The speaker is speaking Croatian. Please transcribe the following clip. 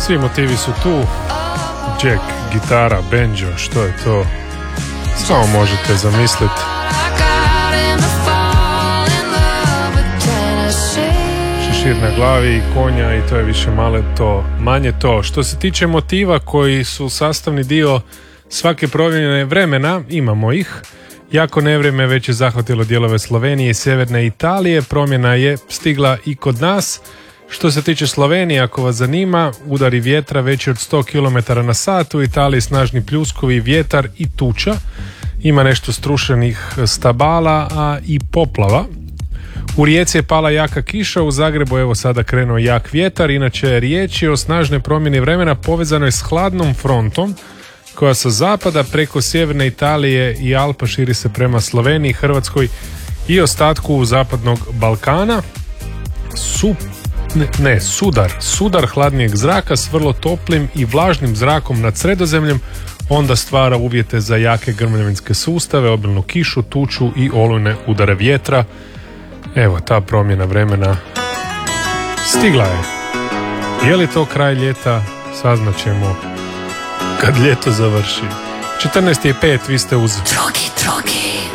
Svi motivi su tu. Jack, gitara, banjo, što je to? Samo možete zamisliti. Šešir na glavi i konja i to je više manje to. Što se tiče motiva koji su sastavni dio svake promjene vremena, imamo ih. Jako nevrijeme već je zahvatilo dijelove Slovenije i sjeverne Italije. Promjena je stigla i kod nas. Što se tiče Slovenije, ako vas zanima, udari vjetra veći od 100 km na sat, u Italiji snažni pljuskovi, vjetar i tuča. Ima nešto strušenih stabala, a i poplava. U Rijeci je pala jaka kiša, u Zagrebu evo sada krenuo jak vjetar. Inače, riječ je o snažnoj promjeni vremena povezanoj s hladnom frontom koja sa zapada preko sjeverne Italije i Alpa širi se prema Sloveniji, Hrvatskoj i ostatku zapadnog Balkana. Sudar hladnijeg zraka s vrlo toplim i vlažnim zrakom nad Sredozemljem onda stvara uvjete za jake grmljavinske sustave, obilnu kišu, tuču i olujne udare vjetra. Evo, ta promjena vremena stigla je. Je li to kraj ljeta? Saznaćemo kad ljeto završi. 14:05, vi ste uz Drogi.